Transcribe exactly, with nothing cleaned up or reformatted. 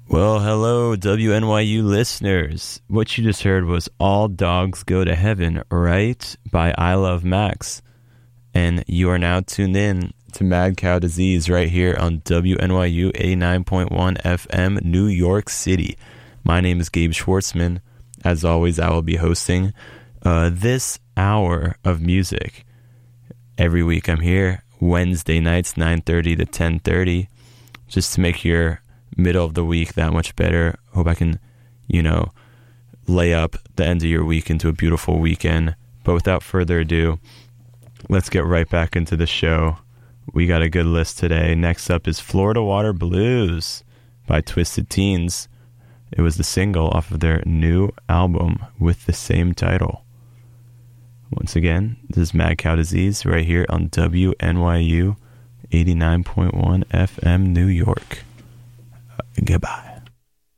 Well, hello, W N Y U listeners. What you just heard was All Dogs Go to Heaven, right? By I Love Max. And you are now tuned in to Mad Cow Disease right here on W N Y U eighty-nine point one F M, New York City. My name is Gabe Schwartzman. As always, I will be hosting uh, this hour of music. Every week I'm here, Wednesday nights, nine thirty to ten thirty, just to make your middle of the week that much better. Hope I can, you know, lay up the end of your week into a beautiful weekend. But without further ado, let's get right back into the show. We got a good list today. Next up is Florida Water Blues by Twisted Teens. It was the single off of their new album with the same title. Once again, this is Mad Cow Disease right here on W N Y U eighty-nine point one F M, New York. Goodbye.